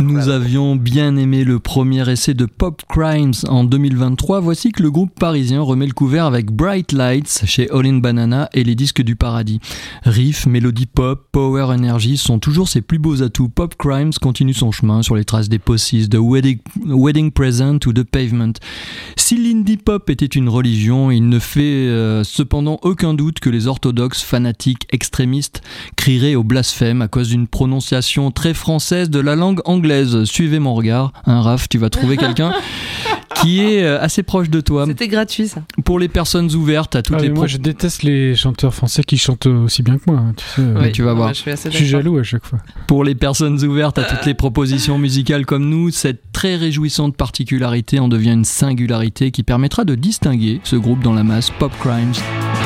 Nous avions bien aimé le premier essai de Pop Crimes en 2023. Voici que le groupe parisien remet le couvert avec Bright Lights chez All in Banana et les disques du paradis. Riff, mélodie pop, power energy sont toujours ses plus beaux atouts. Pop Crimes continue son chemin sur les traces des Posses, de Wedding Present ou de Pavement. Si l'indie pop était une religion, il ne fait cependant aucun doute que les orthodoxes, fanatiques, extrémistes crieraient au blasphème à cause d'une prononciation très française de la langue anglaise. Suivez mon regard, Raph, tu vas trouver quelqu'un qui est assez proche de toi. C'était gratuit, ça. Pour les personnes ouvertes à toutes les... Moi, je déteste les chanteurs français qui chantent aussi bien que moi. Tu sais, oui, tu vas voir. Je suis jaloux à chaque fois. Pour les personnes ouvertes à toutes les propositions musicales comme nous, cette très réjouissante particularité en devient une singularité qui permettra de distinguer ce groupe dans la masse. Pop Crimes.